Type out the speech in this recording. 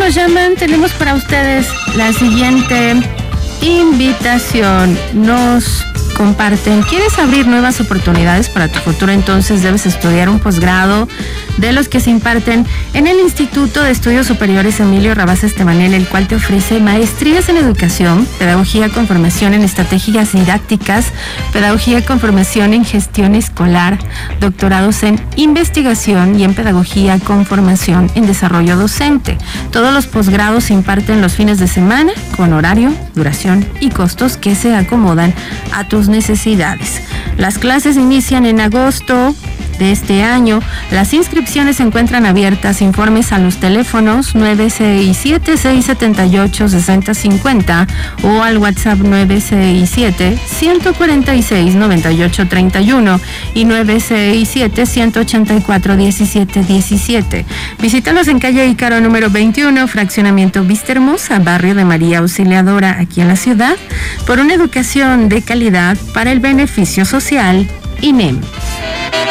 nos llaman, tenemos para ustedes la siguiente invitación. Nos comparten: ¿quieres abrir nuevas oportunidades para tu futuro? Entonces debes estudiar un posgrado de los que se imparten en el Instituto de Estudios Superiores Emilio Rabasa Estebanel, el cual te ofrece maestrías en educación, pedagogía con formación en estrategias didácticas, pedagogía con formación en gestión escolar, doctorados en investigación y en pedagogía con formación en desarrollo docente. Todos los posgrados se imparten los fines de semana con horario, duración y costos que se acomodan a tus necesidades. Las clases inician en agosto de este año. Las inscripciones se encuentran abiertas. Informes a los teléfonos 967-678-6050 o al WhatsApp 967-146-9831 y 967-184-1717. Visítalos en calle Ícaro número 21, fraccionamiento Vista Hermosa, barrio de María Auxiliadora, aquí en la ciudad, por una educación de calidad para el beneficio social. INEM.